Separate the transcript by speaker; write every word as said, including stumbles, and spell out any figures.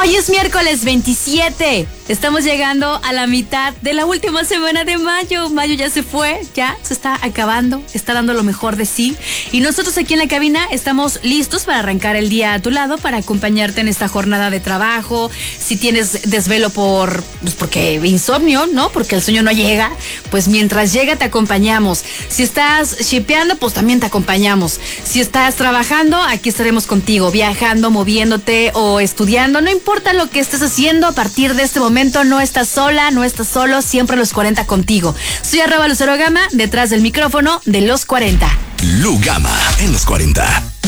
Speaker 1: Hoy es miércoles veintisiete. Estamos llegando a la mitad de la última semana de mayo. Mayo ya se fue, ya se está acabando, está dando lo mejor de sí. Y nosotros aquí en la cabina estamos listos para arrancar el día a tu lado, para acompañarte en esta jornada de trabajo. Si tienes desvelo por, pues porque insomnio, ¿no? Porque el sueño no llega, pues mientras llega te acompañamos. Si estás shipeando, pues también te acompañamos. Si estás trabajando, aquí estaremos contigo, viajando, moviéndote o estudiando. No importa lo que estés haciendo, a partir de este momento no estás sola, no estás solo, siempre los cuarenta contigo. Soy arroba Lucero Gama, detrás del micrófono de los cuarenta.
Speaker 2: Lu Gama en los cuarenta.